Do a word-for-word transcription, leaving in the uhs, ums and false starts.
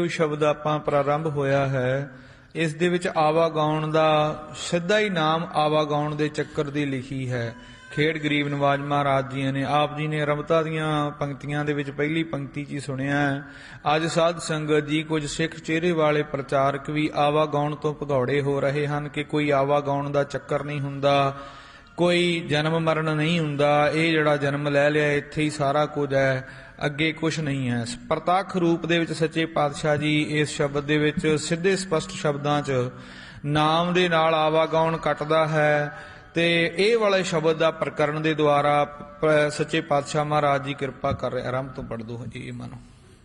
शब्द आपां प्रारंभ होया है, इस दे विच आवागाउण दा सिद्धा ही नाम आवागाउण दे चक्कर दी लिखी है। खेड़ गरीब नवाज महाराज जी ने आप जी ने रमता दियां पंक्तियां दे विच पहली पंक्ति च सुनिया है, अज साध संगत जी कुछ सिख चेहरे वाले प्रचारक भी आवागाउण तो भगौड़े हो रहे हैं कि कोई आवागाउण दा चक्कर नहीं हुंदा, कोई जन्म मरण नहीं हुंदा, ये जिहड़ा जन्म लै लिया इत्थे ही सारा कुछ है, अगे कुछ नहीं है। प्रतख रूप दे विच सच्चे पातशाह जी इस शब्द दे विच सिद्धे स्पष्ट शब्दां च नाम दे नाल आवागाउण कटदा है ते इह वाले शब्द दा प्रकरण दे द्वारा सच्चे पातशाह महाराज जी कृपा कर रहे। आरंभ तो पढ़ दो ये मानो।